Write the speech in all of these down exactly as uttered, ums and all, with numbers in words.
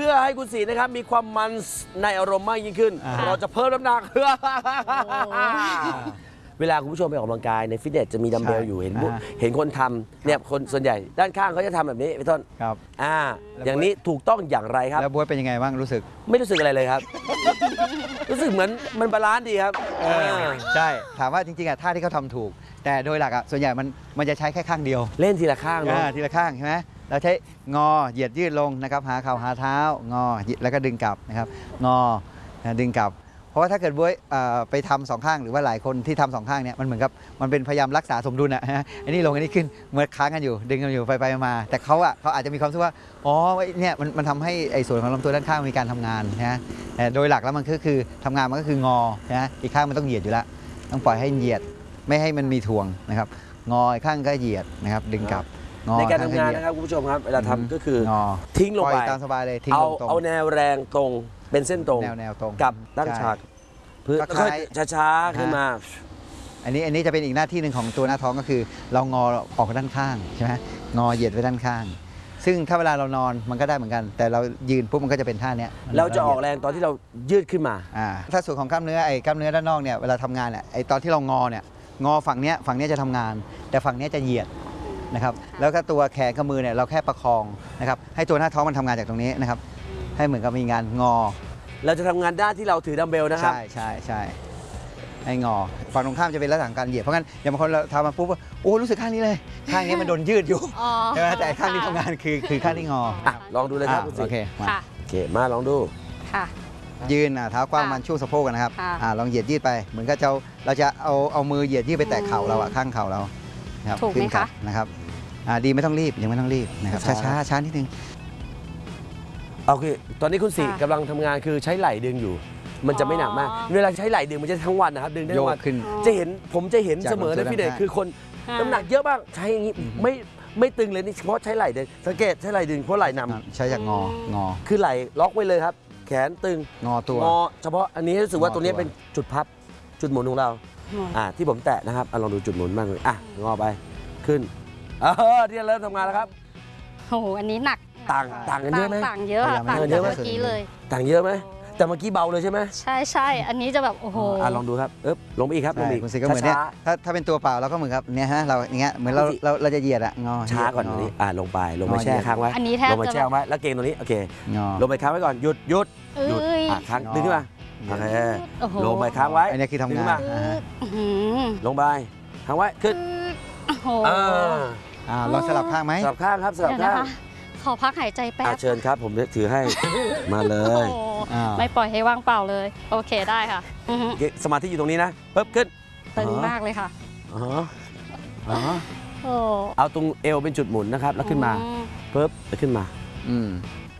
อให้คุณสีนะครับมีความมันในอารมณ์มากยิ่งขึ้นเราจะเพิ่มน้ำหนักเวลาคุณผู้ชมไปออกกำลังกายในฟิตเนสจะมีดัมเบลอยู่เห็นเห็นคนทำเนี่ยคนส่วนใหญ่ด้านข้างเขาจะทำแบบนี้พี่ต้นครับอ่าอย่างนี้ถูกต้องอย่างไรครับแล้วบ๊วยเป็นยังไงบ้างรู้สึกไม่รู้สึกอะไรเลยครับรู้สึกเหมือนมันบาลานซ์ดีครับใช่ถามว่าจริงๆอ่ะท่าที่เขาทำถูกแต่โดยหลักอ่ะส่วนใหญ่มันมันจะใช้แค่ข้างเดียวเล่นทีละข้างเนาะทีละข้างใช่ไหมเราใช้งอเหยียดยืดลงนะครับหาเข่าหาเท้างอแล้วก็ดึงกลับนะครับงอดึงกลับเพราะว่าถ้าเกิดบ๊วยไปทำสองข้างหรือว่าหลายคนที่ทำสองข้างเนี่ยมันเหมือนกับมันเป็นพยายามรักษาสมดุลอ่ะฮะอันนี้ลงอันนี้ขึ้นเหมือนค้างกันอยู่ดึงกันอยู่ไปไปมาแต่เขาอ่ะเขาอาจจะมีความรู้สึกว่าอ๋อเนี่ยมันมันทำให้ไอ้ส่วนของลำตัวด้านข้างมีการทำงานนะแต่โดยหลักแล้วมันก็คือทำงานมันก็คืองอนะอีกข้างมันต้องเหยียดอยู่แล้วต้องปล่อยให้เหยียดไม่ให้มันมีถ่วงนะครับงออีกข้างก็เหยียดนะครับดึงกลับในการทำงานนะครับคุณผู้ชมครับเวลาทำก็คือทิ้งลงไปตามสบายเลยทิ้งลงตรงเอาแนวแรงตรงเป็นเส้นตรงแนวแนวตรงกับตั้งฉากเพื่อช้าๆขึ้นมาอันนี้อันนี้จะเป็นอีกหน้าที่หนึ่งของตัวหน้าท้องก็คือเรางอออกไปด้านข้างใช่ไหมงอเหยียดไปด้านข้างซึ่งถ้าเวลาเรานอนมันก็ได้เหมือนกันแต่เรายืนปุ๊บมันก็จะเป็นท่านี้เราจะออกแรงตอนที่เรายืดขึ้นมาอ่าถ้าส่วนของกล้ามเนื้อไอ้กล้ามเนื้อด้านนอกเนี่ยเวลาทำงานเนี่ยไอ้ตอนที่เรางอเนี่ยงอฝั่งเนี้ยฝั่งเนี้ยจะทำงานแต่ฝั่งเนี้ยจะเหยียดนะครับแล้วก็ตัวแขนกับมือเนี่ยเราแค่ประคองนะครับให้ตัวหน้าท้องมันทำงานจากตรงนี้นะครับให้เหมือนกับมีงานงอเราจะทำงานด้านที่เราถือดัมเบลนะครับใช่ใช่ใช่ให้งอฝั่งตรงข้ามจะเป็นลักษณะการเหยียดเพราะงั้นอย่างบางคนเราทำมาปุ๊บโอ้รู้สึกข้างนี้เลยข้างนี้มันโดนยืดอยู่ใช่ไหมแต่ข้างที่ทำงานคือคือข้างที่งออ่ะลองดูเลยครับโอเคมาโอเคมาลองดูค่ะยืนเท้ากว้างมันช่วงสะโพกกันนะครับอ่าลองเหยียดยืดไปเหมือนกับเราเราจะเอาเอามือเหยียดยืดไปแตะเข่าเราอะข้างเข่าเรานะครับถูกไหมคะนะครับอ่าดีไม่ต้องรีบยังไม่ต้องรีบนะครับช้าช้าช้านิดนึงโอเคตอนนี้คุณสีกำลังทำงานคือใช้ไหล่ดึงอยู่มันจะไม่หนักมากเวลาใช้ไหล่ดึงมันจะทั้งวันนะครับดึงได้ทั้งวันจะเห็นผมจะเห็นเสมอในพี่เดชคือคนน้ำหนักเยอะบ้างใช้อย่างนี้ไม่ไม่ตึงเลยนี่เฉพาะใช้ไหล่ดึงสังเกตใช้ไหล่ดึงเพราะไหล่นำใช้จากงองอคือไหล่ล็อกไว้เลยครับแขนตึงงอตัวงอเฉพาะอันนี้รู้สึกว่าตรงนี้เป็นจุดพับจุดหมุนของเราอ่าที่ผมแตะนะครับลองดูจุดหมุนบ้างเลยอ่ะงอไปขึ้นเออที่เริ่มทำงานแล้วครับโอ้โหอันนี้หนักต่างต่างกันเยอะไหมต่างเยอะต่างจากเมื่อกี้เลยต่างเยอะไหมแต่เมื่อกี้เบาเลยใช่ไหมใช่ใช่อันนี้จะแบบโอ้โหอ่ะลองดูครับเอ๊บลงไปอีกครับลงอีกคุณสิก็เหมือนเนี่ยถ้าถ้าเป็นตัวเปล่าเราก็เหมือนครับเนี่ยฮะเราอย่างเงี้ยเหมือนเราเราเราจะเหยียดอะงอช้าก่อนตรงนี้อ่ะลงไปลงไปแช่ค้างไว้อันนี้แทบลงไปแช่ไว้แล้วเก่งตรงนี้โอเคลงไปค้างไว้ก่อนหยุดหยุดหยุดอ่ะค้างดึงขึ้นมาโอเคลงไปค้างไว้อันนี้คือทำงานลงไปค้างไว้ขึ้นอ่าลองสลับข้างไหมสลับข้างครับสลับข้างขอพักหายใจแป๊บเชิญครับผมถือให้มาเลยไม่ปล่อยให้ว่างเปล่าเลยโอเคได้ค่ะสมาธิอยู่ตรงนี้นะปึ๊บขึ้นตึงมากเลยค่ะอ๋อเอาตรงเอวเป็นจุดหมุนนะครับแล้วขึ้นมาปึ๊บแล้วขึ้นมาอืม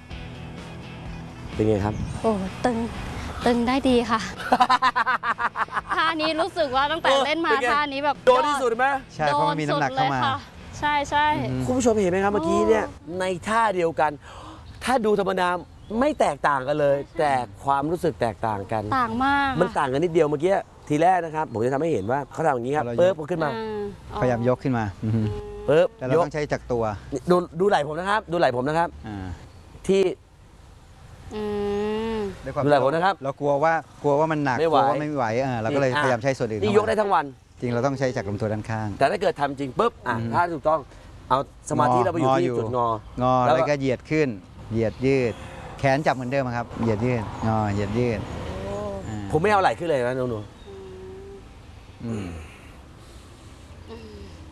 เป็นไงครับโอ้ตึงตึงได้ดีค่ะท่านี้รู้สึกว่าตั้งแต่เล่นมาท่านี้แบบโดนที่สุดไหมใช่เพราะมันมีน้ำหนักเข้ามาใช่ใช่คุณผู้ชมเห็นไหมครับเมื่อกี้เนี่ยในท่าเดียวกันถ้าดูธรรมดาไม่แตกต่างกันเลยแต่ความรู้สึกแตกต่างกันต่างมากมันต่างกันนิดเดียวเมื่อกี้ทีแรกนะครับผมจะทำให้เห็นว่าเขาทำอย่างนี้ครับเปิ๊บขึ้นมาพยายามยกขึ้นมาเปิ๊บแต่เราต้องใช้จากตัวดูดูไหล่ผมนะครับดูไหล่ผมนะครับที่ดูไหล่ผมนะครับเรากลัวว่ากลัวว่ามันหนักกลัวว่าไม่ไหวเราก็เลยพยายามใช้ส่วนอื่นนี่ยกได้ทั้งวันจริงเราต้องใช้จากลำตัวด้านข้างแต่ถ้าเกิดทำจริงปุ๊บอ่ะถ้าถูกต้องเอาสมาธิเราไปอยู่ที่จุดงองอแล้วก็เหยียดขึ้นเหยียดยืดแขนจับเหมือนเดิมครับเหยียดยืดงอเหยียดยืดผมไม่เอาไหล่ขึ้นเลยนะหนู